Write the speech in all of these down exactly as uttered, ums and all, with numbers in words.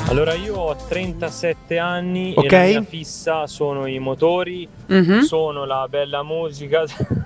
Allora io ho trentasette anni Ok. e la mia fissa sono i motori, Mhm. sono la bella musica.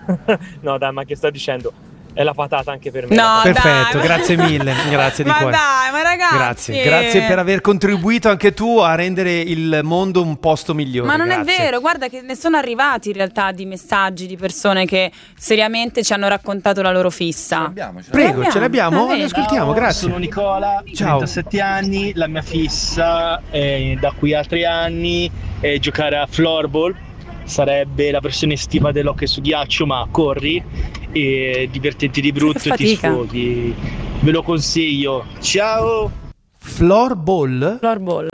No dai, ma che sto dicendo? È la patata anche per me. No, la patata. Perfetto, dai, grazie mille, grazie di ma cuore. dai, ma ragazzi. Grazie, grazie per aver contribuito anche tu a rendere il mondo un posto migliore. Ma non grazie. è vero, guarda che ne sono arrivati in realtà di messaggi di persone che seriamente ci hanno raccontato la loro fissa. Abbiamo, ce Prego, ce l'abbiamo? Ah, vedi? Le ascoltiamo, Ciao, grazie. sono Nicola, Ciao. trentasette anni, la mia fissa è, da qui a tre anni è giocare a floorball, sarebbe la versione estiva dell'hockey su ghiaccio, ma corri e divertenti di brutto Che e ti fatica. sfoghi. Ve lo consiglio. Ciao! Floorball? Floorball.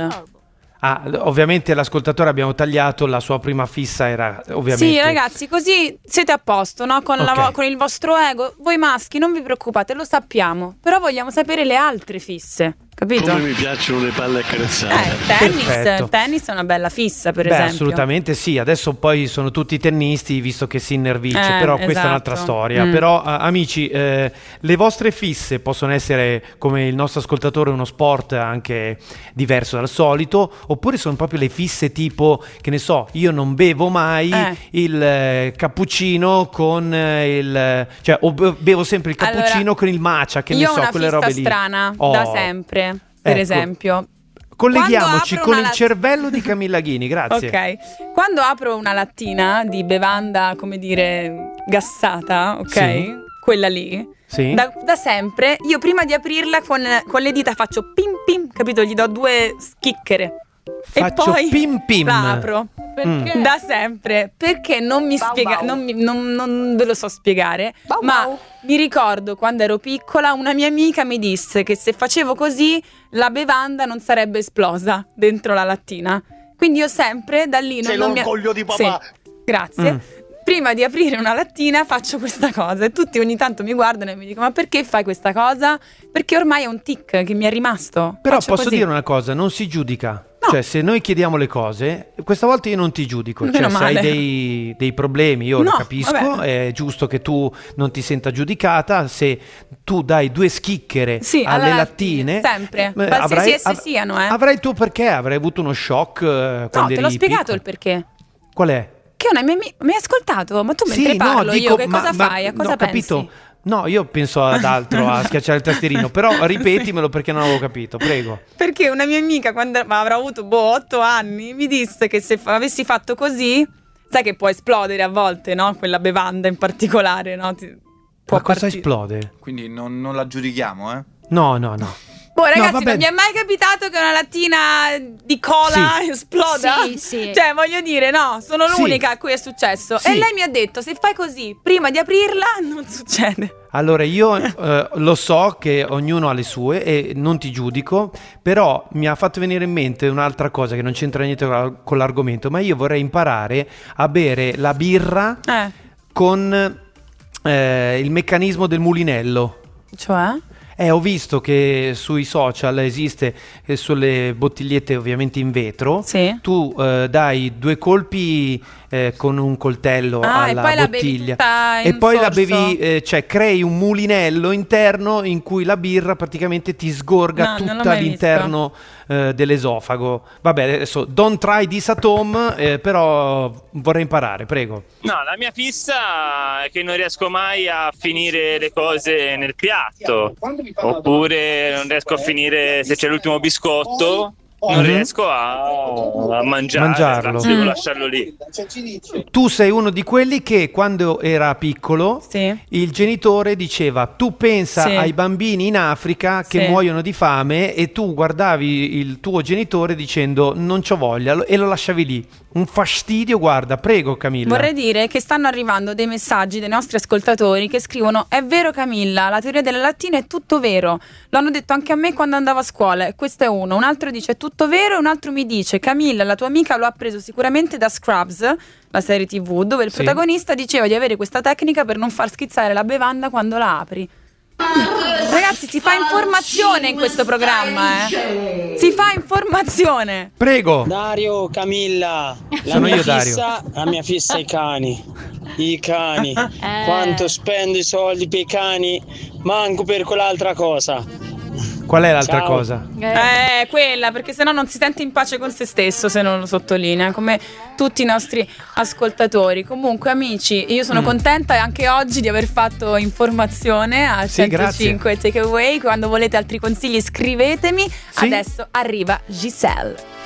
Ah, ovviamente l'ascoltatore abbiamo tagliato, la sua prima fissa era ovviamente... Sì, ragazzi, così siete a posto, no? Con, la Ok. vo- con il vostro ego. Voi maschi, non vi preoccupate, lo sappiamo. Però vogliamo sapere le altre fisse, capito? Come mi piacciono le palle accarezzate. Eh, il tennis, Perfetto. il tennis è una bella fissa, per Beh, esempio. assolutamente sì, adesso poi sono tutti tennisti visto che si innervice, Eh, però questa è esatto. un'altra storia. Mm. Però a- amici, eh, le vostre fisse possono essere, come il nostro ascoltatore, uno sport anche diverso dal solito, oppure sono proprio le fisse tipo, che ne so, io non bevo mai Eh. il eh, cappuccino con eh, il... cioè o be- bevo sempre il Allora, cappuccino con il matcha, che ne Io ho so, una quelle fissa robe lì. strana, Oh. da sempre, per Ecco. esempio. Colleghiamoci Quando apro con una il lat- cervello di Camilla Ghini, grazie. Ok, quando apro una lattina di bevanda, come dire, gassata, ok? Sì. Quella lì, Sì. da, da sempre, io prima di aprirla con, con le dita faccio pim pim, capito? Gli do due schicchere. Faccio e poi pim pim. la apro. Perché? Da sempre, perché non mi spiega, non, mi- non- non ve lo so spiegare, ma mi ricordo quando ero piccola una mia amica mi disse che se facevo così la bevanda non sarebbe esplosa dentro la lattina. Quindi io sempre da lì non, Sei non mi... l'orgoglio di papà. Sì, grazie. Mm. Prima di aprire una lattina faccio questa cosa e tutti ogni tanto mi guardano e mi dicono: ma perché fai questa cosa? Perché ormai è un tic che mi è rimasto. Però Faccio posso così. dire una cosa, non si giudica. No. Cioè, se noi chiediamo le cose, questa volta io non ti giudico. Meno Cioè, se hai male. dei, dei problemi, io lo No, capisco, vabbè. è giusto che tu non ti senta giudicata. Se tu dai due schicchere Sì, alle alla lattine, lattina, sempre. eh, Qualsiasi avrai, esse siano, eh. avrai il tuo perché, avrai avuto uno shock. eh, No, quando te l'ho eri spiegato piccola. il perché. Qual è? Che una mia amica mi hai ascoltato? Ma tu mentre Sì, parlo no, io dico, che ma- cosa ma- fai? A no, cosa ho capito. pensi? No, io penso ad altro, a schiacciare il tastierino, però ripetimelo perché non avevo capito, prego. Perché una mia amica, quando ma avrà avuto boh, otto anni, mi disse che se fa- avessi fatto così, sai che può esplodere a volte, no? Quella bevanda in particolare, no? Ti- può Ma cosa partire. esplode? Quindi non, non la giudichiamo, eh? No, no, no. Boh, ragazzi, vabbè. non mi è mai capitato che una lattina di cola Sì. esploda? Sì, sì. Cioè, voglio dire, no, sono Sì. l'unica a cui è successo. Sì. E lei mi ha detto, se fai così, prima di aprirla, non succede. Allora io eh, lo so che ognuno ha le sue e non ti giudico, però mi ha fatto venire in mente un'altra cosa che non c'entra niente con la- con l'argomento, ma io vorrei imparare a bere la birra Eh, con eh, il meccanismo del mulinello. cioè? Eh, ho visto che sui social esiste eh, sulle bottigliette ovviamente in vetro. Sì. Tu eh, dai due colpi eh, con un coltello Ah, e alla poi la bevi bottiglia tutta e in poi la sorso. bevi, eh, cioè crei un mulinello interno in cui la birra praticamente ti sgorga No, non l'ho tutta mai all'interno eh, dell'esofago. Vabbè, adesso don't try this at home, eh, però vorrei imparare, prego. No, la mia fissa è che non riesco mai a finire le cose nel piatto. Oppure non riesco a finire se c'è l'ultimo biscotto. Non Mhm. riesco a, a mangiare, Mangiarlo. anzi, devo Mm. lasciarlo lì. Tu sei uno di quelli che quando era piccolo Sì. il genitore diceva: tu pensa Sì. ai bambini in Africa che Sì. muoiono di fame, e tu guardavi il tuo genitore dicendo non c'ho voglia, lo- e lo lasciavi lì. Un fastidio, guarda, prego Camilla. Vorrei dire che stanno arrivando dei messaggi dei nostri ascoltatori che scrivono: è vero Camilla, la teoria della lattina è tutto vero, l'hanno detto anche a me quando andavo a scuola. E questo è uno. Un altro dice è tutto vero, e un altro mi dice: Camilla, la tua amica lo ha preso sicuramente da Scrubs, la serie tv, dove il Sì. protagonista diceva di avere questa tecnica per non far schizzare la bevanda quando la apri. Ragazzi, si fa informazione in questo programma, eh. Si fa informazione. Prego. Dario, Camilla, la Sono mia io, Dario. fissa, la mia fissa è i cani. I cani. Eh. Quanto spendo i soldi per i cani, manco per quell'altra cosa. Qual è l'altra Ciao. cosa? Eh, quella, perché sennò non si sente in pace con se stesso se non lo sottolinea, come tutti i nostri ascoltatori. Comunque, amici, io sono Mm. contenta anche oggi di aver fatto informazione a Sì, centocinque Takeaway. Quando volete altri consigli scrivetemi. Sì. Adesso arriva Giselle.